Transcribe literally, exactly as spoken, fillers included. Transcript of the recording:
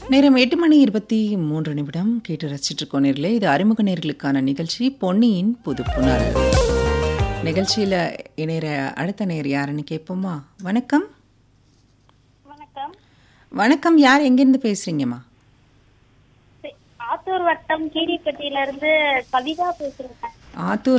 நேரம் எட்டு மணி இருபத்தி மூன்று நிமிடம் கேட்டு ரசிச்சுட்டு இருக்கோம் நேர்களே. இது அறிமுக நேர்களுக்கான நிகழ்ச்சி பொன்னியின் புது புனல். நிகழ்ச்சியில இணைய அடுத்த நேர் யாருன்னு கேட்போமா? வணக்கம். வணக்கம். வணக்கம், யார் எங்கிருந்து பேசுறீங்கம்மா? ஆத்தூர் வட்டம் கீரிப்பட்டியில இருந்து கவிதா பேசுறேன். ஆத்தூர்